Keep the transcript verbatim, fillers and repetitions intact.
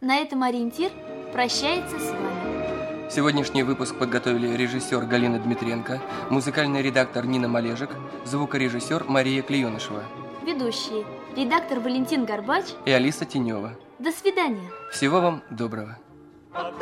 на этом «Ориентир» прощается с вами. Сегодняшний выпуск подготовили режиссер Галина Дмитренко, музыкальный редактор Нина Малежик, звукорежиссер Мария Клеенышева. Ведущие редактор Валентин Горбач и Алиса Тенева. До свидания. Всего вам доброго.